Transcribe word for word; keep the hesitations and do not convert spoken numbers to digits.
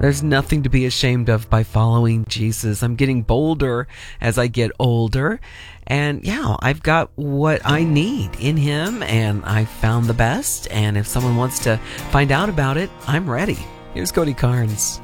There's nothing to be ashamed of by following Jesus. I'm getting bolder as I get older. And yeah, I've got what I need in him, and I found the best. And if someone wants to find out about it, I'm ready. Here's Cody Carnes.